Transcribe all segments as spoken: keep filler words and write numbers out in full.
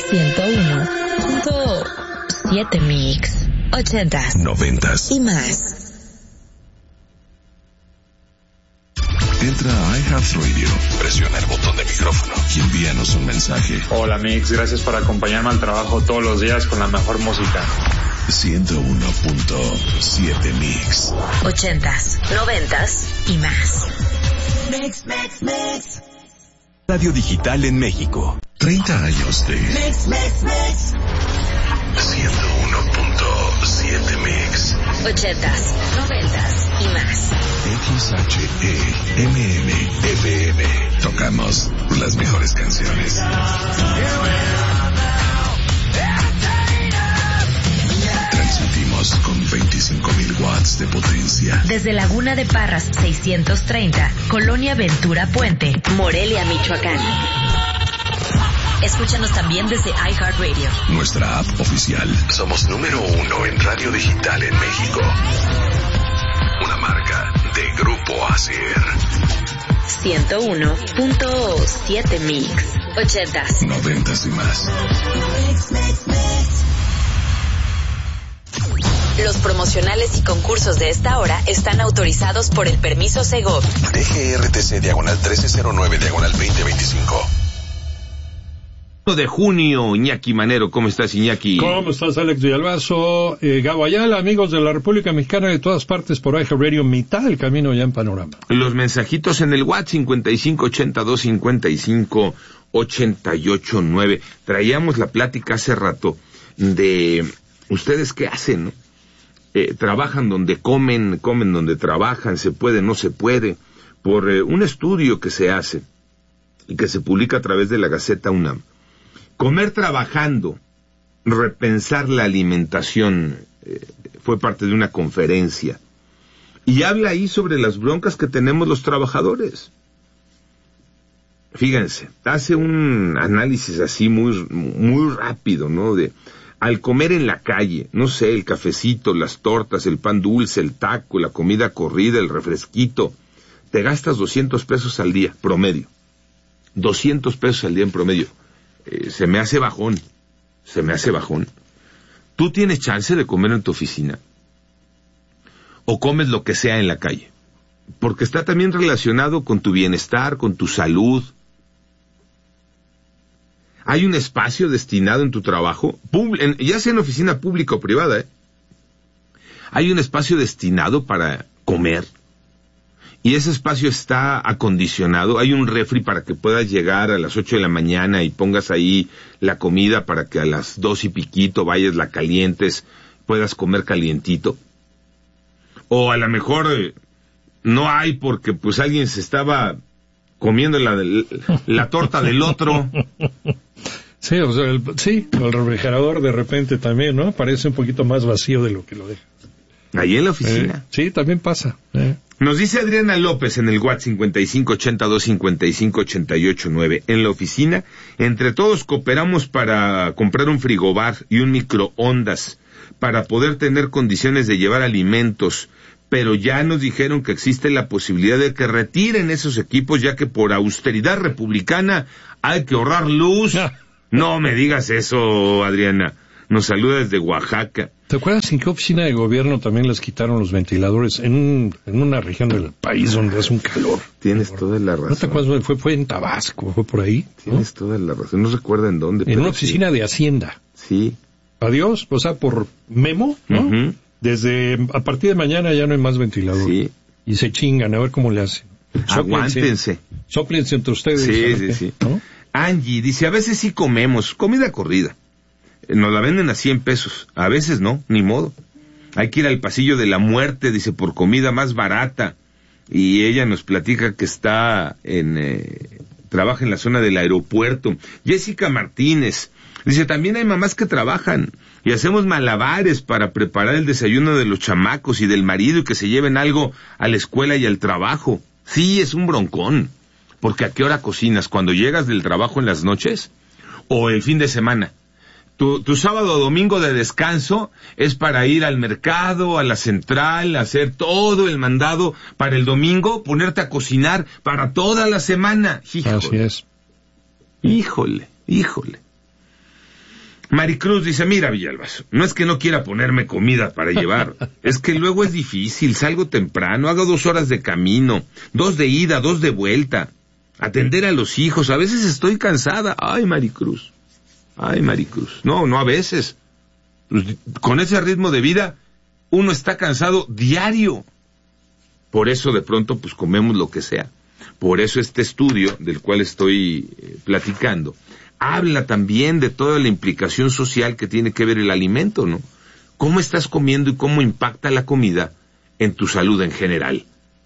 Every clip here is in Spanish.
ciento uno punto siete Mix. Ochentas, noventas y más. Entra a iHeartRadio, presiona el botón de micrófono y envíanos un mensaje. Hola Mix, gracias por acompañarme al trabajo todos los días con la mejor música. ciento uno punto siete Mix. Ochentas, noventas y más. Mix, mix, mix. Radio Digital en México. treinta años de Mix, mix, mix. ciento uno punto siete Mix. Ochentas, noventas y más. X H E M M F M. Tocamos las mejores canciones. Transmitimos con veinticinco mil watts de potencia. Desde Laguna de Parras seiscientos treinta, Colonia Ventura Puente, Morelia, Michoacán. Escúchanos también desde iHeartRadio. Nuestra app oficial. Somos número uno en radio digital en México. Una marca de Grupo Acer. ciento uno punto siete Mix. Ochentas, Noventas y más. Mix, mix, mix. Los promocionales y concursos de esta hora están autorizados por el permiso Segov. D G R T C diagonal trece cero nueve diagonal veinte veinticinco. De junio, Iñaki Manero, ¿cómo estás, Iñaki? ¿Cómo estás, Alex Villalbazo? Eh, Gabo Ayala, amigos de la República Mexicana de todas partes por iHeartRadio, mitad del camino ya en Panorama. Los mensajitos en el WhatsApp cincuenta y cinco ochenta y dos cincuenta y cinco ochenta y ocho nueve. Traíamos la plática hace rato de ustedes qué hacen, ¿no? Eh, trabajan donde comen, comen donde trabajan, se puede, no se puede, por eh, un estudio que se hace y que se publica a través de la Gaceta UNAM. Comer trabajando, repensar la alimentación, eh, fue parte de una conferencia. Y habla ahí sobre las broncas que tenemos los trabajadores. Fíjense, hace un análisis así muy, muy rápido, ¿no? De, al comer en la calle, no sé, el cafecito, las tortas, el pan dulce, el taco, la comida corrida, el refresquito, te gastas doscientos pesos al día, promedio. doscientos pesos al día en promedio. Eh, se me hace bajón, se me hace bajón. ¿Tú tienes chance de comer en tu oficina? ¿O comes lo que sea en la calle? Porque está también relacionado con tu bienestar, con tu salud. ¿Hay un espacio destinado en tu trabajo? Pub- en, ya sea en oficina pública o privada, ¿eh? ¿Hay un espacio destinado para comer? Y ese espacio está acondicionado. Hay un refri para que puedas llegar a las ocho de la mañana y pongas ahí la comida para que a las dos y piquito vayas, la calientes, puedas comer calientito. O a lo mejor eh, no hay porque pues alguien se estaba comiendo la, la torta del otro. Sí, o sea, el, sí, el refrigerador de repente también, ¿no? Parece un poquito más vacío de lo que lo deja. Ahí en la oficina. Eh, sí, también pasa. Eh. Nos dice Adriana López en el WhatsApp cincuenta y cinco ochenta y dos cincuenta y cinco ochenta y ocho nueve. En la oficina, entre todos cooperamos para comprar un frigobar y un microondas para poder tener condiciones de llevar alimentos, pero ya nos dijeron que existe la posibilidad de que retiren esos equipos, ya que por austeridad republicana hay que ahorrar luz. No me digas eso, Adriana. Nos saluda desde Oaxaca. ¿Te acuerdas en qué oficina de gobierno también les quitaron los ventiladores en, un, en una región del país donde hace un calor? Tienes toda la razón. ¿No te acuerdas? Fue, fue en Tabasco, fue por ahí. Tienes ¿no? toda la razón. No recuerdo en dónde. En una oficina sí. de Hacienda. Sí. Adiós, o sea, por memo, ¿no? Uh-huh. Desde, a partir de mañana ya no hay más ventilador. Sí. Y se chingan, a ver cómo le hacen. Aguántense. Sóplense entre ustedes. Sí, sí, sí. ¿No? Angie dice, a veces sí comemos comida corrida. Nos la venden a cien pesos. A veces no, ni modo. Hay que ir al pasillo de la muerte, dice, por comida más barata. Y ella nos platica que está en... Eh, trabaja en la zona del aeropuerto. Jessica Martínez dice, también hay mamás que trabajan y hacemos malabares para preparar el desayuno de los chamacos y del marido y que se lleven algo a la escuela y al trabajo. Sí, es un broncón. Porque ¿a qué hora cocinas? ¿Cuando llegas del trabajo en las noches? ¿O el fin de semana? Tu, tu sábado o domingo de descanso es para ir al mercado, a la central, hacer todo el mandado para el domingo, ponerte a cocinar para toda la semana. Híjole. Así es. Híjole, híjole. Maricruz dice, mira, Villalbazo, no es que no quiera ponerme comida para llevar, es que luego es difícil, salgo temprano, hago dos horas de camino, dos de ida, dos de vuelta, atender a los hijos, a veces estoy cansada. Ay, Maricruz, ay, Maricruz, no, no a veces. Con ese ritmo de vida, uno está cansado diario. Por eso de pronto, pues comemos lo que sea. Por eso este estudio, del cual estoy eh, platicando, habla también de toda la implicación social que tiene que ver el alimento, ¿no? ¿Cómo estás comiendo y cómo impacta la comida en tu salud en general?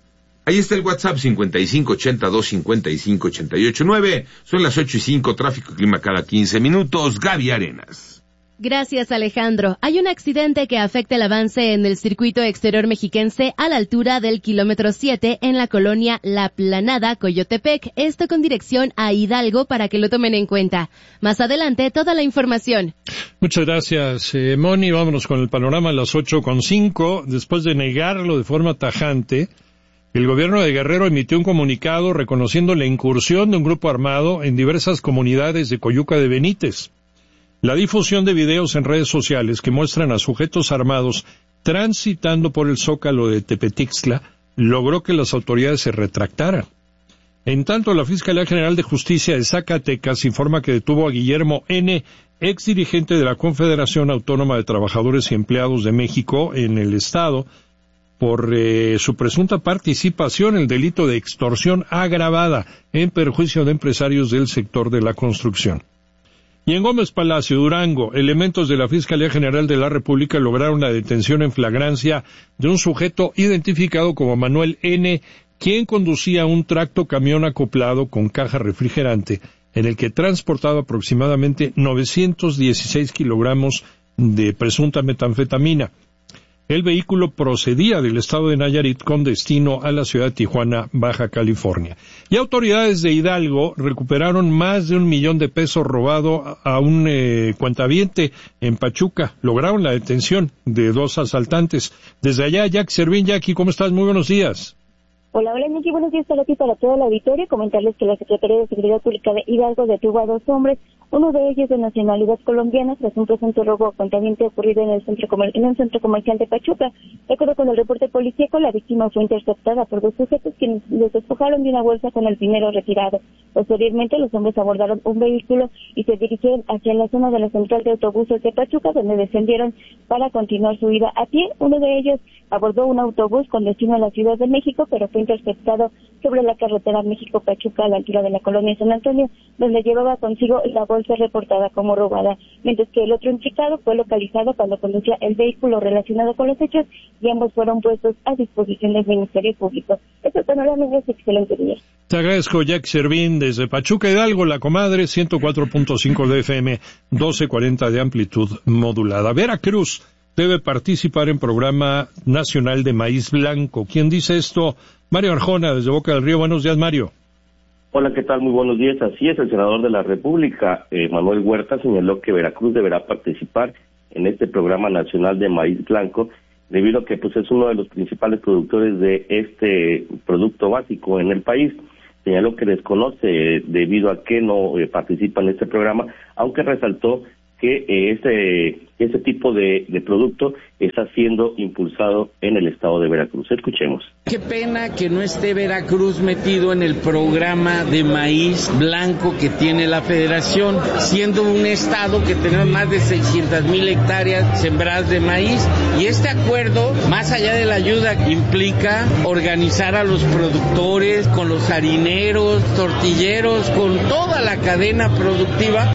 Ahí está el WhatsApp cincuenta y cinco ochenta y dos cincuenta y cinco ochenta y ocho nueve. Son las ocho y cinco, tráfico y clima cada quince minutos. Gaby Arenas. Gracias, Alejandro. Hay un accidente que afecta el avance en el circuito exterior mexiquense a la altura del kilómetro siete en la colonia La Planada, Coyotepec. Esto con dirección a Hidalgo para que lo tomen en cuenta. Más adelante, toda la información. Muchas gracias, eh, Moni. Vámonos con el panorama a las ocho con cinco. Después de negarlo de forma tajante, el gobierno de Guerrero emitió un comunicado reconociendo la incursión de un grupo armado en diversas comunidades de Coyuca de Benítez. La difusión de videos en redes sociales que muestran a sujetos armados transitando por el Zócalo de Tepetixtla logró que las autoridades se retractaran. En tanto, la Fiscalía General de Justicia de Zacatecas informa que detuvo a Guillermo N., exdirigente de la Confederación Autónoma de Trabajadores y Empleados de México en el Estado, por eh, su presunta participación en el delito de extorsión agravada en perjuicio de empresarios del sector de la construcción. Y en Gómez Palacio, Durango, elementos de la Fiscalía General de la República lograron la detención en flagrancia de un sujeto identificado como Manuel N., quien conducía un tractocamión acoplado con caja refrigerante, en el que transportaba aproximadamente novecientos dieciséis kilogramos de presunta metanfetamina. El vehículo procedía del estado de Nayarit con destino a la ciudad de Tijuana, Baja California. Y autoridades de Hidalgo recuperaron más de un millón de pesos robado a un eh, cuentaviente en Pachuca. Lograron la detención de dos asaltantes. Desde allá, Jack Servín. Jackie, ¿cómo estás? Muy buenos días. Hola, hola, Nicky. Buenos días para ti y para todo el auditorio. Comentarles que la Secretaría de Seguridad Pública de Hidalgo detuvo a dos hombres, uno de ellos de nacionalidad colombiana, tras un presunto robo a cuentaviente ocurrido en el centro comer- en un centro comercial de Pachuca. De acuerdo con el reporte policíaco, la víctima fue interceptada por dos sujetos quienes los despojaron de una bolsa con el dinero retirado. Posteriormente, los hombres abordaron un vehículo y se dirigieron hacia la zona de la central de autobuses de Pachuca, donde descendieron para continuar su ida a pie. Uno de ellos abordó un autobús con destino a la Ciudad de México, pero fue interceptado sobre la carretera México-Pachuca a la altura de la colonia San Antonio, donde llevaba consigo la bolsa reportada como robada, mientras que el otro implicado fue localizado cuando conducía el vehículo relacionado con los hechos y ambos fueron puestos a disposición del Ministerio Público. Este panorama es excelente día. Te agradezco, Jack Servín, desde Pachuca Hidalgo, La Comadre, ciento cuatro punto cinco de F M, doce cuarenta de amplitud modulada. Veracruz debe participar en Programa Nacional de Maíz Blanco. ¿Quién dice esto? Mario Arjona, desde Boca del Río. Buenos días, Mario. Hola, ¿qué tal? Muy buenos días. Así es, el senador de la República, eh, Manuel Huerta, señaló que Veracruz deberá participar en este Programa Nacional de Maíz Blanco, debido a que pues es uno de los principales productores de este producto básico en el país. Señaló que desconoce debido a que no eh, participa en este programa, aunque resaltó que eh, ese ese tipo de, de producto está siendo impulsado en el estado de Veracruz. Escuchemos. Qué pena que no esté Veracruz metido en el programa de maíz blanco que tiene la Federación, siendo un estado que tenemos más de seiscientas mil hectáreas sembradas de maíz, y este acuerdo, más allá de la ayuda, implica organizar a los productores, con los harineros, tortilleros, con toda la cadena productiva.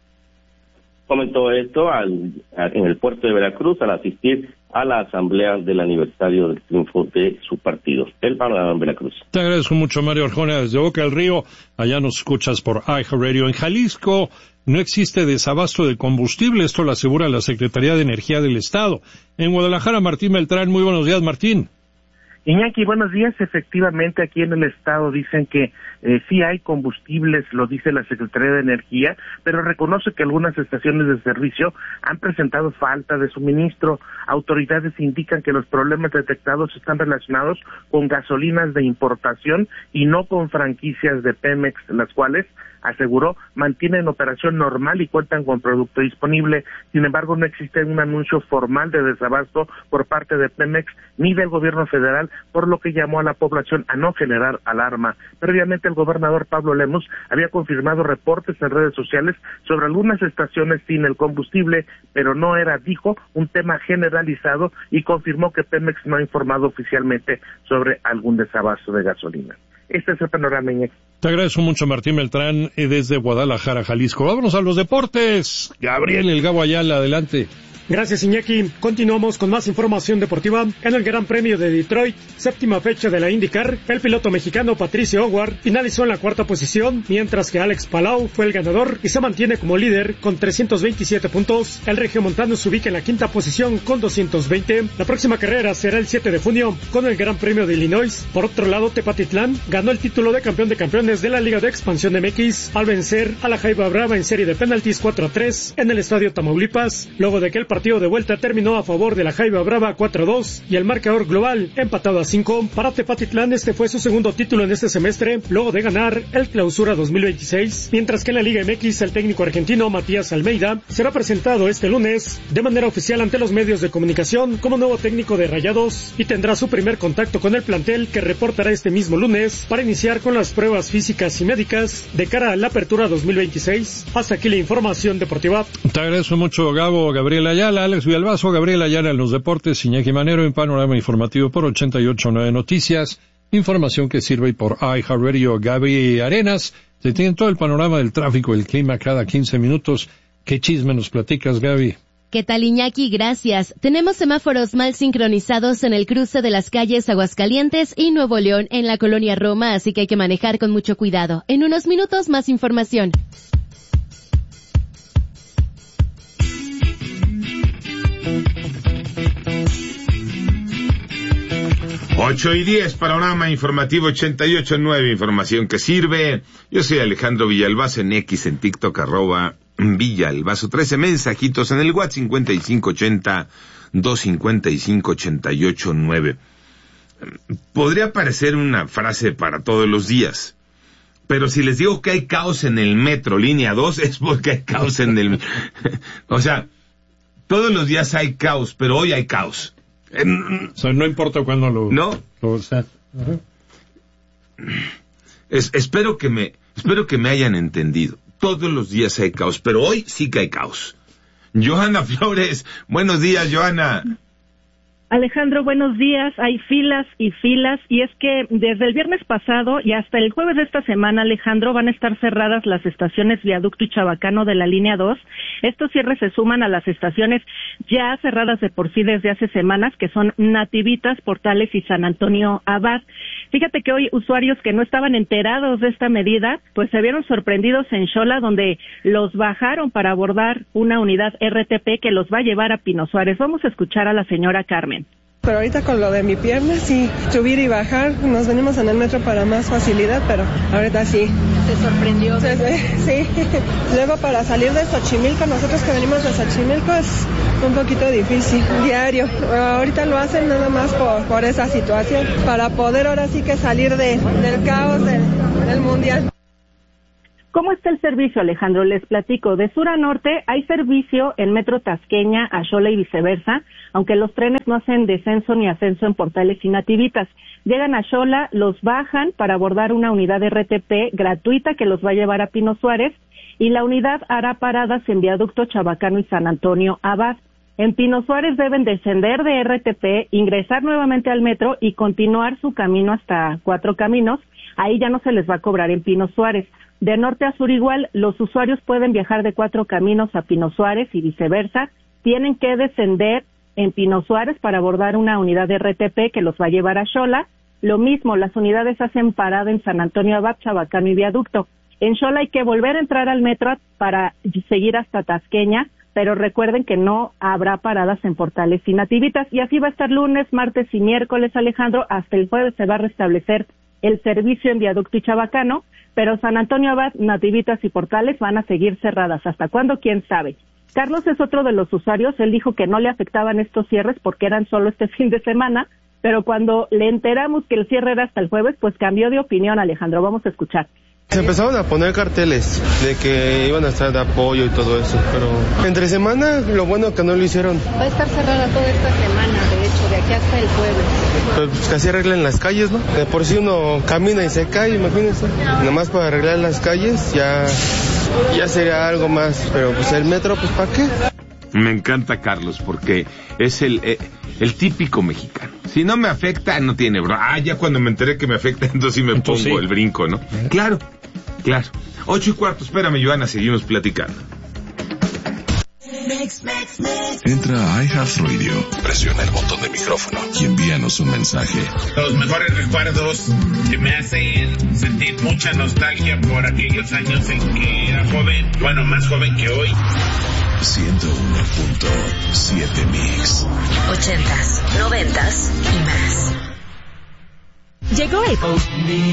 Comentó esto al, a, en el puerto de Veracruz al asistir a la asamblea del aniversario del triunfo de su partido, el panorama en Veracruz. Te agradezco mucho, Mario Arjona, desde Boca del Río. Allá nos escuchas por iHeartRadio. En Jalisco no existe desabasto de combustible, esto lo asegura la Secretaría de Energía del Estado. En Guadalajara, Martín Beltrán. Muy buenos días, Martín. Iñaki, buenos días. Efectivamente, aquí en el estado dicen que eh, sí hay combustibles, lo dice la Secretaría de Energía, pero reconoce que algunas estaciones de servicio han presentado falta de suministro. Autoridades indican que los problemas detectados están relacionados con gasolinas de importación y no con franquicias de Pemex, las cuales aseguró, mantienen operación normal y cuentan con producto disponible. Sin embargo, no existe un anuncio formal de desabasto por parte de Pemex ni del gobierno federal, por lo que llamó a la población a no generar alarma. Previamente, el gobernador Pablo Lemus había confirmado reportes en redes sociales sobre algunas estaciones sin el combustible, pero no era, dijo, un tema generalizado, y confirmó que Pemex no ha informado oficialmente sobre algún desabasto de gasolina. Este es el panorama, Iñaki. Te agradezco mucho, Martín Beltrán, desde Guadalajara, Jalisco. Vámonos a los deportes. Gabriel El Gabo Ayala, adelante. Gracias, Iñaki. Continuamos con más información deportiva. En el Gran Premio de Detroit, séptima fecha de la IndyCar, el piloto mexicano Patricio Howard finalizó en la cuarta posición, mientras que Alex Palou fue el ganador y se mantiene como líder con trescientos veintisiete puntos. El regiomontano se ubica en la quinta posición con doscientos veinte. La próxima carrera será el siete de junio con el Gran Premio de Illinois. Por otro lado, Tepatitlán ganó el título de campeón de campeones de la Liga de Expansión M X al vencer a la Jaiba Brava en serie de penaltis cuatro a tres en el Estadio Tamaulipas, luego de que el partido de vuelta terminó a favor de la Jaiba Brava cuatro a dos y el marcador global empatado a cinco. Para Tepatitlán, este fue su segundo título en este semestre, luego de ganar el Clausura dos mil veintiséis, mientras que en la Liga M X el técnico argentino Matías Almeida será presentado este lunes de manera oficial ante los medios de comunicación como nuevo técnico de Rayados y tendrá su primer contacto con el plantel, que reportará este mismo lunes para iniciar con las pruebas físicas y médicas de cara a la apertura dos mil veintiséis. Hasta aquí la información deportiva. Te agradezco mucho, Gabo. Gabriel Ayala, Alex Villalbazo, Gabriel Ayala en los deportes, Iñaki Manero en Panorama Informativo por ochenta y ocho punto nueve Noticias, información que sirve por iHeartRadio. Gaby Arenas, se tiene todo el panorama del tráfico y el clima cada quince minutos. ¿Qué chisme nos platicas, Gaby? ¿Qué tal, Iñaki? Gracias. Tenemos semáforos mal sincronizados en el cruce de las calles Aguascalientes y Nuevo León en la colonia Roma, así que hay que manejar con mucho cuidado. En unos minutos, más información. Ocho y diez, Panorama Informativo ochenta y ocho punto nueve, información que sirve. Yo soy Alejandro Villalbazo en X, en TikTok, arroba Villalbazo. trece mensajitos en el WhatsApp cincuenta y cinco ochenta, doscientos cincuenta y cinco, ochenta y ocho nueve. Podría parecer una frase para todos los días, pero si les digo que hay caos en el metro, línea dos, es porque hay caos en el... O sea, todos los días hay caos, pero hoy hay caos. O sea, no importa cuándo lo... No. Lo, o sea, uh-huh. es, espero que me, espero que me hayan entendido. Todos los días hay caos, pero hoy sí que hay caos. Johanna Flores, buenos días, Johanna. Alejandro, buenos días. Hay filas y filas, y es que desde el viernes pasado y hasta el jueves de esta semana, Alejandro, van a estar cerradas las estaciones Viaducto y Chabacano de la línea dos. Estos cierres se suman a las estaciones ya cerradas de por sí desde hace semanas, que son Nativitas, Portales y San Antonio Abad. Fíjate que hoy usuarios que no estaban enterados de esta medida, pues se vieron sorprendidos en Xola, donde los bajaron para abordar una unidad R T P que los va a llevar a Pino Suárez. Vamos a escuchar a la señora Carmen. Pero ahorita con lo de mi pierna, sí, subir y bajar, nos venimos en el metro para más facilidad, pero ahorita sí. ¿Te sorprendió? Sí, sí. Luego para salir de Xochimilco, nosotros que venimos de Xochimilco es un poquito difícil, diario. Ahorita lo hacen nada más por, por esa situación, para poder ahora sí que salir de, del caos del, del mundial. ¿Cómo está el servicio, Alejandro? Les platico. De sur a norte hay servicio en Metro Tasqueña a Xola y viceversa, aunque los trenes no hacen descenso ni ascenso en Portales y Nativitas. Llegan a Xola, los bajan para abordar una unidad de R T P gratuita que los va a llevar a Pino Suárez, y la unidad hará paradas en Viaducto, Chabacano y San Antonio Abad. En Pino Suárez deben descender de R T P, ingresar nuevamente al metro y continuar su camino hasta Cuatro Caminos. Ahí ya no se les va a cobrar en Pino Suárez. De norte a sur igual, los usuarios pueden viajar de Cuatro Caminos a Pino Suárez y viceversa. Tienen que descender en Pino Suárez para abordar una unidad de R T P que los va a llevar a Xola. Lo mismo, las unidades hacen parada en San Antonio Abad, Chabacano y Viaducto. En Xola hay que volver a entrar al metro para seguir hasta Tasqueña, pero recuerden que no habrá paradas en Portales y Nativitas. Y así va a estar lunes, martes y miércoles, Alejandro. Hasta el jueves se va a restablecer el servicio en Viaducto y Chabacano, pero San Antonio Abad, Nativitas y Portales van a seguir cerradas. ¿Hasta cuándo? ¿Quién sabe? Carlos es otro de los usuarios. Él dijo que no le afectaban estos cierres porque eran solo este fin de semana, pero cuando le enteramos que el cierre era hasta el jueves, pues cambió de opinión, Alejandro. Vamos a escuchar. Se empezaron a poner carteles de que iban a estar de apoyo y todo eso, pero entre semana lo bueno que no lo hicieron. Va a estar cerrada toda esta semana, de hecho, de aquí hasta el jueves. Pues casi arreglan las calles, ¿no? De por si uno camina y se cae, imagínense. Nada más para arreglar las calles ya, ya sería algo más, pero pues el metro, pues ¿para qué? Me encanta Carlos porque es el, el, el típico mexicano. Si no me afecta, no tiene bro. Ah, ya cuando me enteré que me afecta, entonces sí me entonces pongo sí. el brinco, ¿no? Claro, claro. Ocho y cuarto, espérame, Joana, seguimos platicando. Entra a iHeartRadio, presiona el botón de micrófono y envíanos un mensaje. Los mejores recuerdos que me hacen sentir mucha nostalgia por aquellos años en que era joven, bueno, más joven que hoy. ciento uno punto siete Mix. Ochentas, noventas y más. Llegó el